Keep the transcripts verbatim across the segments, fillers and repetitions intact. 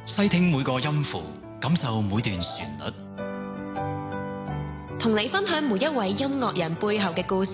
細聽每個音符，感受每段旋律， 同你分享每一位音樂人背後嘅故事，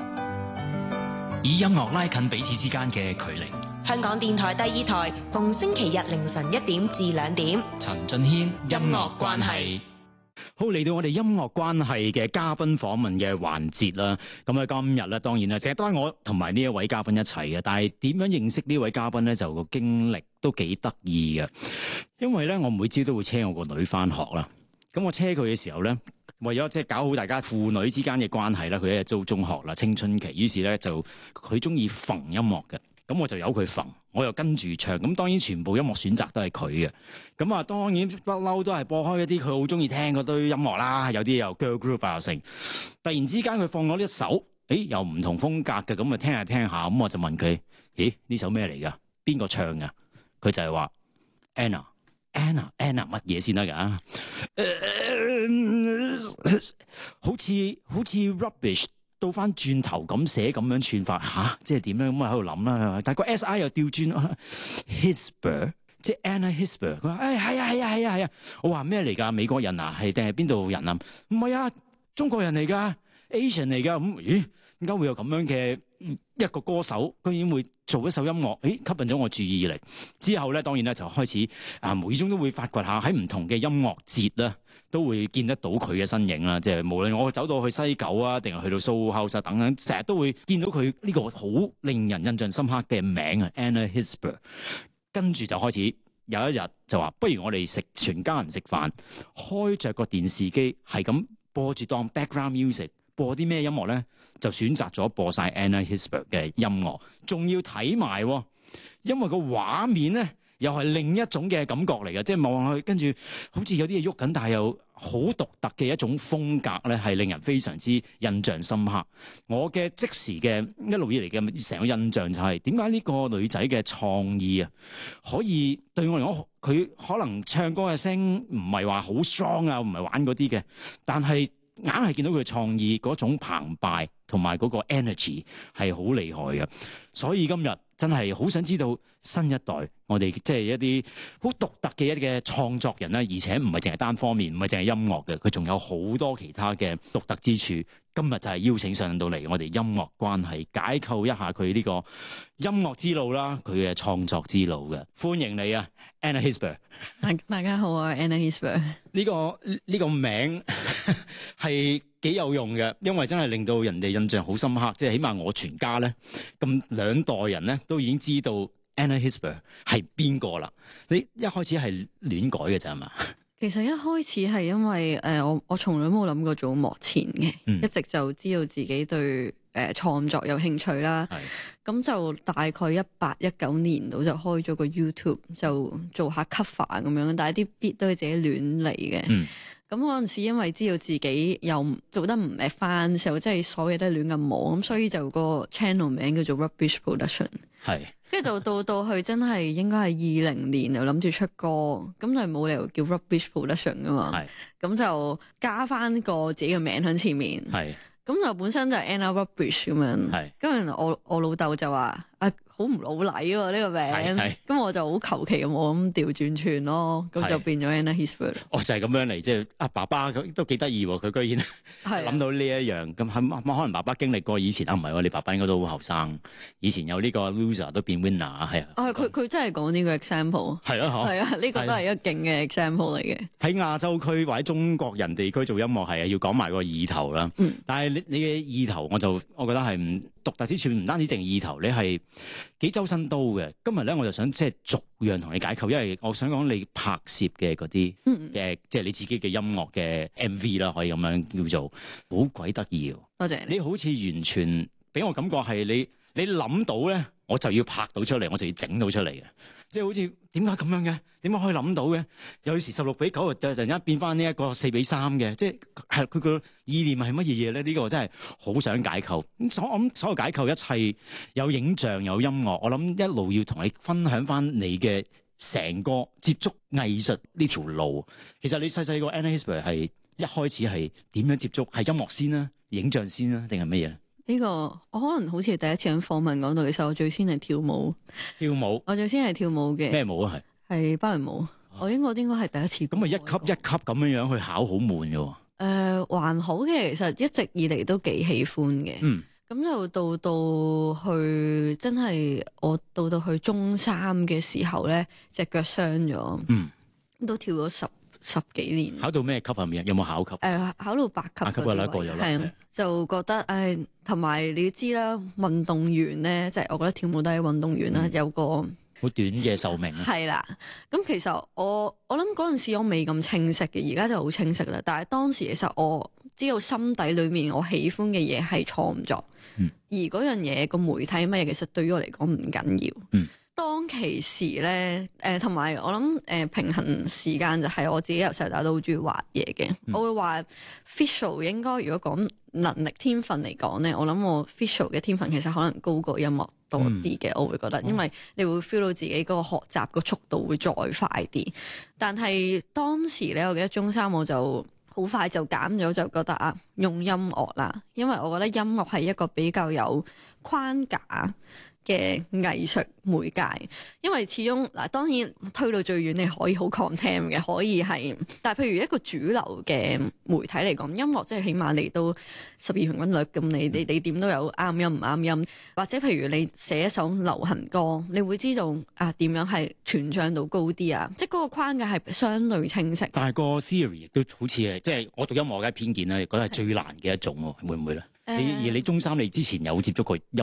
以音樂拉近彼此之間嘅距離。 香港電台第二台，逢星期日凌晨一點至兩點， 陳俊軒音樂關係。 好，嚟到我哋音樂關係嘅嘉賓訪問嘅環節啦。咁啊，今日咧當然啦，成日都係我同埋呢一位嘉賓一齊嘅。但係點樣認識呢位嘉賓咧，就個經歷都幾得意嘅。因為咧，我每朝都會車我個女翻學啦。咁我車佢嘅時候咧，為咗即係搞好大家父女之間嘅關係啦，佢一日做中學啦，青春期，於是咧就佢中意馴音樂嘅。咁我就由佢馴，我又跟住唱。咁當然全部音樂選擇都係佢嘅。咁啊，當然不嬲都係播開一啲佢好中意聽嗰堆音樂啦。有啲又 girl group 啊成。突然之間佢放咗一首，誒又唔同風格嘅，咁啊聽下聽下。咁我就問佢：咦，呢首咩嚟㗎？邊個唱㗎？佢就係話 Anna Anna Anna 乜嘢先得㗎？好似好似 rubbish。倒翻轉頭咁寫咁樣串法吓，即係點樣咁啊喺度諗啦。但係個 S I 又調轉 Hesper， 即係 Anna Hesper。佢話：誒係啊係啊係啊係啊！我話咩嚟㗎？美國人啊，係定係邊度人啊？唔係啊，中國人嚟㗎 ，Asian 嚟㗎。咁咦？點解會有咁樣嘅一個歌手，居然會做一首音樂？誒，吸引咗我注意力。之後咧，當然咧就開始啊，無意中都會發掘下喺唔同嘅音樂節啦。都會見得到佢嘅身影啦，即係無論我走到去西九啊，定係去到蘇後實等等，成日都會見到佢呢個好令人印象深刻嘅名啊 ，Anna Hesper。跟住就開始有一日就話，不如我哋食全家人食飯，開着個電視機，係咁播住當 background music， 播啲咩音樂咧？就選擇咗播晒 Anna Hesper 嘅音樂，仲要睇埋，因為個畫面咧。又係另一種嘅感覺嚟嘅，即係望落去，跟住好似有啲嘢喐緊，但係又好獨特嘅一種風格咧，係令人非常之印象深刻。我嘅即時嘅一路以嚟嘅成個印象就係點解呢個女仔嘅創意啊，可以對我嚟講，佢可能唱歌嘅聲唔係話好 strong 啊，唔係玩嗰啲嘅，但係硬係見到佢嘅創意嗰種澎湃同埋嗰個 energy 係好厲害嘅，所以今日真係好想知道新一代我哋即係一啲好獨特嘅一啲嘅創作人啦，而且唔係淨係單方面，唔係淨係音樂嘅，佢仲有好多其他嘅獨特之處。今日就係邀請上到嚟我哋音樂關係，解構一下佢呢個音樂之路啦，佢嘅創作之路嘅。歡迎你啊 Anna Hesper。 大家好啊 Anna Hesper。 呢個呢個名係幾有用嘅，因為真係令到人哋印象好深刻，即係起碼我全家咧咁兩代人咧都已經知道 Anna Hesper 係邊個啦。你一開始係亂改嘅咋嘛？ 其實一開始係因為誒、呃、我我從來冇諗過做幕前嘅，嗯、一直就知道自己對誒創、呃、作有興趣啦。咁是就大概一八一九年度就開咗個 YouTube， 就做下 cover 咁樣，但係啲 beat 都係自己亂嚟嘅。咁嗰陣時因為知道自己又做得唔誒翻嘅時候，即係所有嘢都係亂咁摸，咁所以就個 channel 名叫做 Rubbish Production。係。跟住就到到去真係應該係二零年就諗住出歌，咁就冇理由叫 Rubbish Production 噶嘛，咁就加翻個自己嘅名喺前面，咁就本身就係 Anna Rubbish 咁樣，跟住我我老豆就話啊好唔老禮喎呢個名，咁我就好求其咁我咁調轉串咯，咁就變咗 Anna Hesper。哦，就係咁樣嚟，即係阿爸爸都幾得意喎，佢居然諗到呢一樣，咁可能爸爸經歷過以前啊，唔係喎，你爸爸應該都好後生，以前有呢個 loser 都變 winner 係啊。啊，佢佢真係講呢個 example。係啊，係啊，呢個都係一個勁嘅 example 嚟嘅。喺亞洲區或者中國人地區做音樂係啊，要講埋個意頭啦。嗯。但係你你嘅意頭，我就我覺得係唔獨特之處，唔單止淨意頭，你係幾周身刀嘅。今日咧，我就想即係逐樣同你解構，因為我想講你拍攝嘅嗰啲嘅，即係你自己嘅音樂嘅 M V 啦，可以咁樣叫做好鬼得意。多謝你。你好似完全俾我感覺係你你諗到咧，我就要拍到出嚟，我就要整到出嚟嘅。即係好似點解咁樣嘅？點解可以諗到嘅？有時十六比九，突然間變翻呢一個四比三嘅，即係係佢個意念係乜嘢嘢咧？呢、這個真係好想解構。咁所我諗所有解構一切有影像有音樂，我諗一路要同你分享翻你嘅成個接觸藝術呢條路。其實你細細個 Anna Hesper 係一開始係點樣接觸？係音樂先啦，影像先啦，定係乜嘢？呢、這個我可能好似第一次喺訪問講到，其實我最先係跳舞。跳舞，我最先係跳舞嘅。咩舞啊？係係芭蕾舞。 我應該應該係第一次。 咁啊，一級一級咁樣樣去考，好悶嘅喎。誒、 呃，還好嘅，其實一直以嚟都幾喜歡嘅。 嗯。咁就到到去真係我到到去中三嘅時候咧，隻腳傷咗。嗯。都跳咗十十幾年。考到咩級係咪？有冇考級？誒、 呃，考到八級。八級啊，過咗啦。係就覺得誒，同埋你知啦，運動員咧，即係我覺得跳舞都係運動員啦，嗯、有個好短嘅壽命。 係啦，咁其實我我諗嗰陣時我未咁清晰嘅，而家就好清晰啦。但係當時其實我知道心底裏面我喜歡嘅嘢係創作，嗯、而嗰樣嘢個媒體乜嘢，其實對於我嚟講唔緊要。嗯當其時咧，誒同埋我諗誒、呃、平衡時間就係我自己由細到大都好中意畫嘢嘅。嗯、我會話 visual 應該如果講能力天分嚟講咧，我諗我 visual 嘅天分其實可能高過音樂多啲嘅。嗯、我會覺得，因為你會 feel 到自己嗰個學習個速度會再快啲。但係當時咧，我記得中三我就好快就減咗，就覺得啊，用音樂啦，因為我覺得音樂係一個比較有框架嘅藝術媒介，因為始終嗱，當然推到最遠你可以好 content 嘅，可以係，但係譬如一個主流嘅媒體嚟講，音樂即係起碼你都十二平均律咁，你你你點都有啱音唔啱音，或者譬如你寫一首流行歌，你會知道啊點樣係傳唱度高啲啊，即係嗰個框架係相對清晰。 但係個 theory 亦都好似係，即係我讀音樂嘅偏見咧，覺得係最難嘅一種喎，會唔會咧？你而你中三你之前有接觸過音